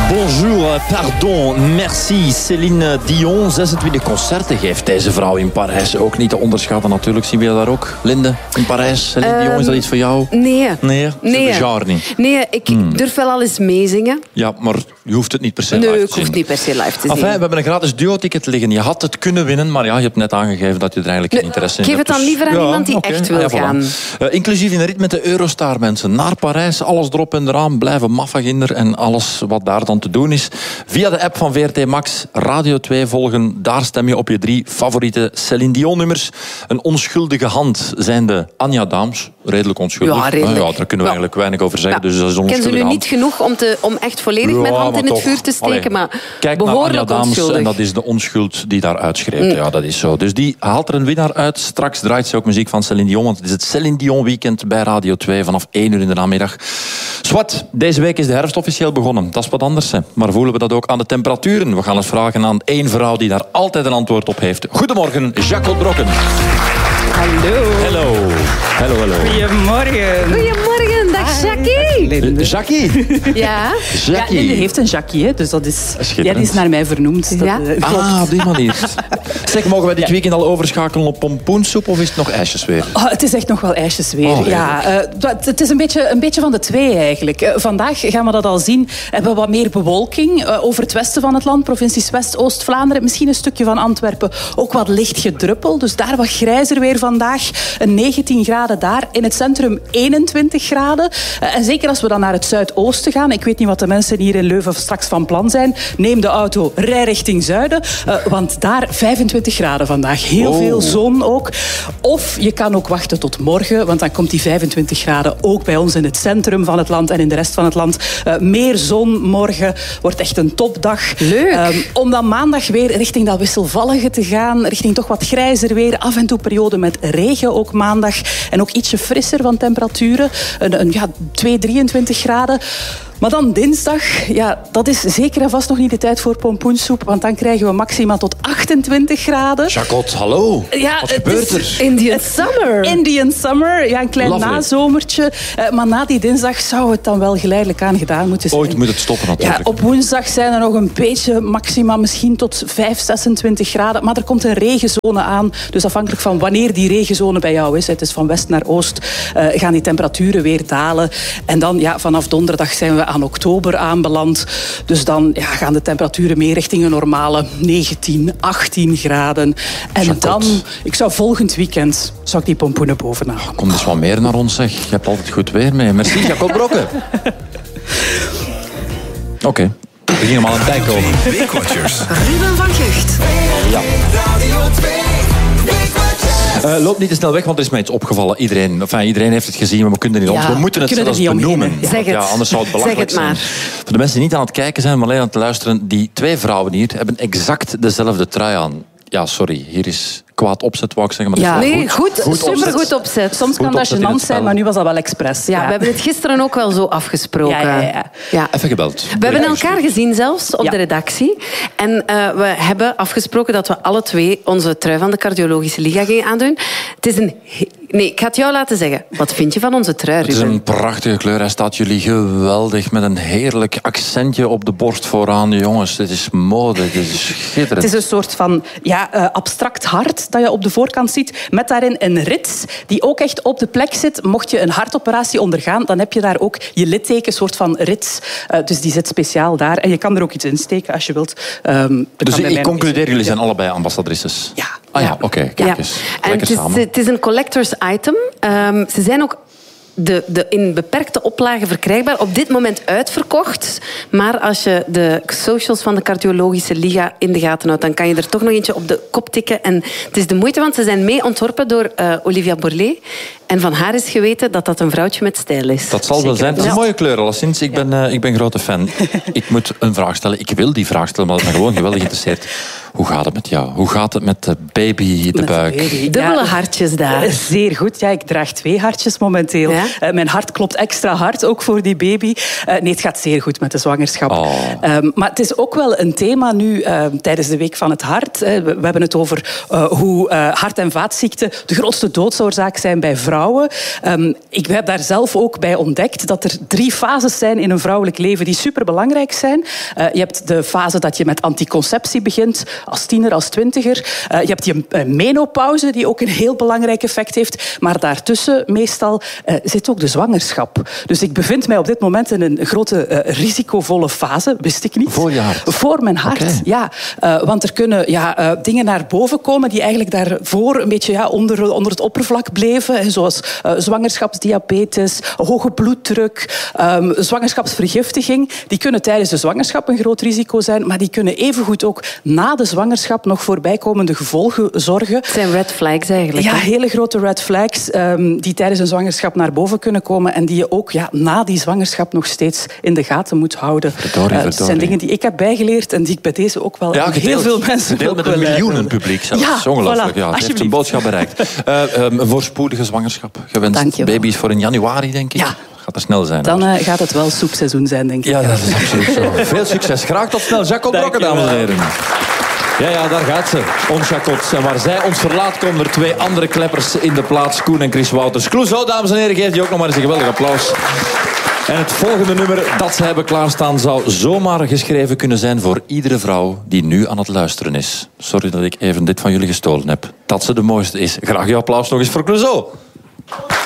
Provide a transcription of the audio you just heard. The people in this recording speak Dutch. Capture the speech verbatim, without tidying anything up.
Bonjour, pardon, merci. Céline Dion, zesentwintig concerten geeft deze vrouw in Parijs. Ook niet te onderschatten natuurlijk. Zien we dat daar ook? Linde, in Parijs. Céline um, Dion, is dat iets voor jou? Nee. Nee? Nee. Dat genre niet? Nee, ik hmm. durf wel al eens meezingen. Ja, maar je hoeft het niet per se nee, live te zien. Nee, ik hoef niet per se live te zien. Enfin, we hebben een gratis duo-ticket liggen. Je had het kunnen winnen, maar ja, je hebt net aangegeven dat je er eigenlijk geen interesse in Geef hebt. het dan liever aan ja, iemand die okay. echt wil ah, ja, gaan. Voilà. Uh, inclusief in een rit met de Eurostar, mensen. Naar Parijs, alles erop en eraan. Blijven maffaginder en alles wat daar dan te doen is. Via de app van V R T Max, Radio twee volgen. Daar stem je op je drie favoriete Céline Dion nummers. Een onschuldige hand zijn de Anja Daams. Redelijk onschuldig. Ja, redelijk. Uh, ja, daar kunnen we ja. eigenlijk weinig over zeggen. Ja. Dus dat is een onschuldige Ken ze nu hand. niet genoeg om, te, om echt volledig ja, mijn hand in het toch. vuur te steken. Allee. Maar Kijk behoorlijk naar Anja Daams onschuldig. en dat is de onschuld die daar uitschreeuwt. Mm. Ja, dat is zo. Dus die haalt er een winnaar uit. Straks draait ze ook muziek van Céline Dion, want het is het Céline Dion weekend bij Radio twee vanaf één uur in de namiddag. Zwat, deze week is de herfst officieel begonnen. Dat is wat anders, hè. Maar voelen we dat ook aan de temperaturen? We gaan eens vragen aan één vrouw die daar altijd een antwoord op heeft. Goedemorgen, Jacques Brokken. Hallo. Hallo. Hallo, hallo. Goedemorgen. Goedemorgen, dag Jackie. Linde. Jackie? Ja. Ja, Linde heeft een Jackie, hè, dus dat is, ja, die is naar mij vernoemd. Dat, ja. uh, Ah, op die manier. Zeg, mogen wij dit ja. weekend al overschakelen op pompoensoep of is het nog ijsjes weer? Oh, het is echt nog wel ijsjes weer. Oh, ja, uh, het is een beetje, een beetje van de twee eigenlijk. Uh, vandaag gaan we dat al zien. We hebben wat meer bewolking uh, over het westen van het land. Provincies West, Oost-Vlaanderen, misschien een stukje van Antwerpen. Ook wat licht gedruppel, dus daar wat grijzer weer vandaag. Een negentien graden daar. In het centrum eenentwintig graden. Uh, en zeker als we dan naar het zuidoosten gaan. Ik weet niet wat de mensen hier in Leuven straks van plan zijn. Neem de auto, rij richting zuiden. Uh, want daar vijfentwintig graden vandaag. Heel oh. veel zon ook. Of je kan ook wachten tot morgen. Want dan komt die vijfentwintig graden ook bij ons in het centrum van het land en in de rest van het land. Uh, meer zon morgen. Wordt echt een topdag. Leuk. Um, om dan maandag weer richting dat wisselvallige te gaan. Richting toch wat grijzer weer. Af en toe periode met regen ook maandag. En ook ietsje frisser van temperaturen. Een, een ja, twee, drieëntwintig graden. Maar dan dinsdag, ja, dat is zeker en vast nog niet de tijd voor pompoensoep. Want dan krijgen we maxima tot achtentwintig graden. Jacot, hallo. Ja, wat gebeurt er? Indian Summer. Indian Summer, ja, een klein Lovely. nazomertje. Uh, maar na die dinsdag zou het dan wel geleidelijk aan gedaan moeten zijn. Ooit moet het stoppen natuurlijk. Ja, op woensdag zijn er nog een beetje maxima, misschien tot vijf, zesentwintig graden. Maar er komt een regenzone aan. Dus afhankelijk van wanneer die regenzone bij jou is, het is van west naar oost, uh, gaan die temperaturen weer dalen. En dan, ja, vanaf donderdag zijn we aan oktober aanbeland. Dus dan ja, gaan de temperaturen meer richting een normale negentien, achttien graden. En Jacot. dan, ik zou volgend weekend, zou ik die pompoenen bovenaan. Kom eens wat meer naar ons, zeg. Je hebt altijd goed weer mee. Merci, Jacot Brokken. Oké, okay. We gingen allemaal aan het tijd komen. Weekwatchers. Ruben van Gucht. Ja. Uh, loop niet te snel weg, want er is mij iets opgevallen. Iedereen, enfin, iedereen heeft het gezien, maar we kunnen het niet Ja, ons. We moeten het zelfs benoemen. Zeg het. Ja, anders zou het belachelijk zeg het maar. zijn. Voor de mensen die niet aan het kijken zijn, maar alleen aan het luisteren, die twee vrouwen hier hebben exact dezelfde trui aan. Ja, sorry, hier is kwaad opzet, wou ik zeggen. Maar Ja. dat is Nee, goed, goed supergoed opzet. Soms kan Goed dat opzet in gênant het spel. zijn, maar nu was dat wel expres. Ja, we hebben het gisteren ook wel zo afgesproken. Ja, ja, ja. Ja. Even gebeld. We hebben elkaar gezien zelfs op Ja. de redactie. En uh, we hebben afgesproken dat we alle twee onze trui van de Cardiologische Liga gingen aandoen. Het is een... Nee, ik ga het jou laten zeggen. Wat vind je van onze trui, Het is Ruben? een prachtige kleur. Hij staat jullie geweldig met een heerlijk accentje op de borst vooraan. Jongens, dit is mode, dit is schitterend. Het is een soort van ja, uh, abstract hart dat je op de voorkant ziet. Met daarin een rits die ook echt op de plek zit. Mocht je een hartoperatie ondergaan, dan heb je daar ook je litteken, soort van rits. Uh, dus die zit speciaal daar. En je kan er ook iets in steken als je wilt. Um, Dus ik, ik concludeer, jullie zijn ja. allebei ambassadrices. Ja. Ah ja, Ja. oké, okay, kijk Ja. eens. En Lekker het is, samen. het is een collectors item. Um, ze zijn ook de, de in beperkte oplagen verkrijgbaar. Op dit moment uitverkocht. Maar als je de socials van de Cardiologische Liga in de gaten houdt, dan kan je er toch nog eentje op de kop tikken. En het is de moeite, want ze zijn mee ontworpen door uh, Olivia Borlée. En van haar is geweten dat dat een vrouwtje met stijl is. Dat zal wel zijn. Het is een mooie kleur, alleszins. Ik ben, uh, ik ben grote fan. Ik moet een vraag stellen. Ik wil die vraag stellen, maar dat me gewoon geweldig interesseert. Hoe gaat het met jou? Hoe gaat het met de baby in de buik? De baby. Dubbele Ja, hartjes daar. Zeer goed. Ja, ik draag twee hartjes momenteel. Ja? Uh, mijn hart klopt extra hard, ook voor die baby. Uh, nee, het gaat zeer goed met de zwangerschap. Oh. Um, maar het is ook wel een thema nu uh, tijdens de Week van het Hart. Uh, we, we hebben het over uh, hoe uh, hart- en vaatziekten de grootste doodsoorzaak zijn bij vrouwen. Um, ik heb daar zelf ook bij ontdekt dat er drie fases zijn in een vrouwelijk leven die superbelangrijk zijn. Uh, je hebt de fase dat je met anticonceptie begint, als tiener, als twintiger. Uh, je hebt die uh, menopauze, die ook een heel belangrijk effect heeft. Maar daartussen meestal uh, zit ook de zwangerschap. Dus ik bevind mij op dit moment in een grote uh, risicovolle fase, wist ik niet. Voor je hart? Voor mijn hart, Okay. ja. Uh, want er kunnen ja, uh, dingen naar boven komen die eigenlijk daarvoor een beetje ja, onder, onder het oppervlak bleven. Zoals uh, zwangerschapsdiabetes, hoge bloeddruk, um, zwangerschapsvergiftiging. Die kunnen tijdens de zwangerschap een groot risico zijn, maar die kunnen evengoed ook na de zwangerschap nog voor bijkomende gevolgen zorgen. Het zijn red flags eigenlijk. Ja, hè? hele grote red flags um, die tijdens een zwangerschap naar boven kunnen komen en die je ook ja, na die zwangerschap nog steeds in de gaten moet houden. Verdorie, Uh, het zijn verdorie. dingen die ik heb bijgeleerd en die ik bij deze ook wel Ja, aan gedeeld, heel veel mensen gedeeld ook met een wil miljoenen uitnodigen. publiek zelfs. Ja, Dat is ongelooflijk. voilà, Ja, het heeft alsjeblieft. een boodschap bereikt. Uh, um, een voorspoedige zwangerschap. Gewenst. Dank je wel. Baby's voor in januari, denk ik. Ja. Gaat er snel zijn. Dan hoor. uh, gaat het wel soepseizoen zijn, denk ik. Ja, dat is absoluut zo. Veel succes. Graag tot snel. Jacques Brokken, Dank je dames en wel. heren. Ja, ja, daar gaat ze. Ons Jacques. En waar zij ons verlaat, komen er twee andere kleppers in de plaats. Koen en Chris Wouters. Clouseau, dames en heren, geef je ook nog maar eens een geweldig applaus. En het volgende nummer dat ze hebben klaarstaan zou zomaar geschreven kunnen zijn voor iedere vrouw die nu aan het luisteren is. Sorry dat ik even dit van jullie gestolen heb. Dat ze de mooiste is. Graag je applaus nog eens voor Clouseau.